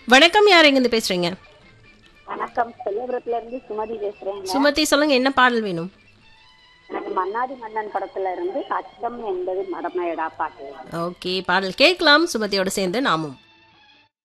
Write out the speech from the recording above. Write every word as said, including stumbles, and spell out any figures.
வணக்கம். யார் எங்கேருந்து பேசுறீங்க? வணக்கம். செல்வபுரத்துல இருந்து சுமதி பேசுறேங்க. சுமதி சொல்லுங்க, என்ன பாடல் வேணும்? எனக்கு மன்னாதி மன்னன் படத்துல இருந்து அச்சம் என்பது மடமையடா பாட்டு. ஓகே, பாடல் கேட்கலாம் சுமதியோட சேர்ந்து நாமும்.